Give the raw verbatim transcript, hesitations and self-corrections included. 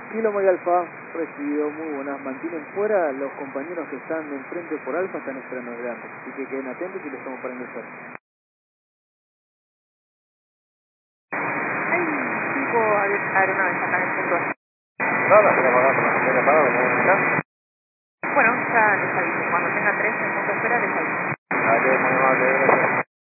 Kilo Mike Alfa, recibido, muy buenas. Mantienen fuera, los compañeros que están enfrente por Alfa están esperando adelante. Así que queden atentos y les estamos para ingresar. Hay cinco aeronaves acá en el punto. No, la estoy apagando, la estoy apagando, ¿cómo está? Bueno, ya les aviso. Cuando tenga tres en punto espera, les aviso. Vale, muy amable.